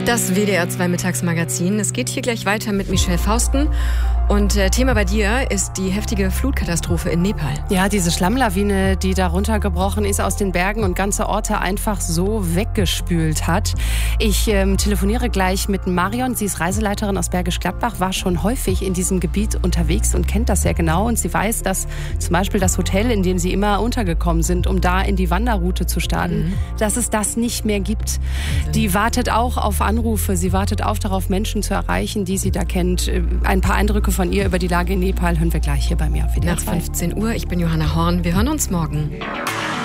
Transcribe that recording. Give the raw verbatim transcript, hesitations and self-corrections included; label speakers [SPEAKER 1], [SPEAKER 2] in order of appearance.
[SPEAKER 1] Das W D R zwei Mittagsmagazin. Es geht hier gleich weiter mit Michelle Fausten. Und äh, Thema bei dir ist die heftige Flutkatastrophe in Nepal.
[SPEAKER 2] Ja, diese Schlammlawine, die da runtergebrochen ist aus den Bergen und ganze Orte einfach so weggespült hat. Ich ähm, telefoniere gleich mit Marion. Sie ist Reiseleiterin aus Bergisch Gladbach, war schon häufig in diesem Gebiet unterwegs und kennt das sehr genau. Und sie weiß, dass zum Beispiel das Hotel, in dem sie immer untergekommen sind, um da in die Wanderroute zu starten, mhm. dass es das nicht mehr gibt. Mhm. Die wartet auch auf Anrufe. Sie wartet auch darauf, Menschen zu erreichen, die sie da kennt. Ein paar Eindrücke von ihr über die Lage in Nepal hören wir gleich hier bei mir auf W D R zwei.
[SPEAKER 1] Nach fünfzehn Uhr, ich bin Johanna Horn. Wir hören uns morgen.